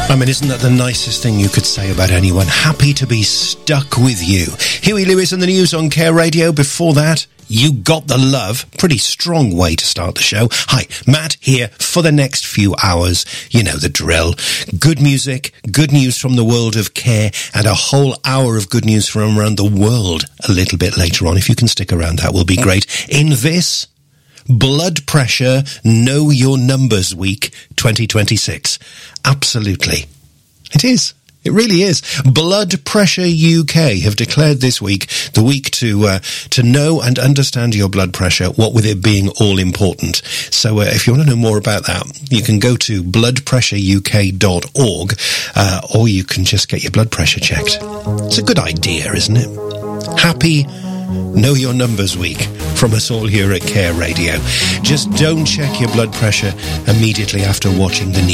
I mean, isn't that the nicest thing you could say about anyone? Happy to be stuck with you. Huey Lewis and the news on Care Radio. Before that, You Got the Love. Pretty strong way to start the show. Hi, Matt here for the next few hours. You know the drill. Good music, good news from the world of care, and a whole hour of good news from around the world a little bit later on. If you can stick around, that will be great. In this Blood Pressure Know Your Numbers Week 2026. Absolutely. It is. It really is. Blood Pressure UK have declared this week the week to know and understand your blood pressure, what with it being all important. So if you want to know more about that, you can go to bloodpressureuk.org or you can just get your blood pressure checked. It's a good idea, isn't it? Happy Know Your Numbers Week from us all here at Care Radio. Just don't check your blood pressure immediately after watching the news.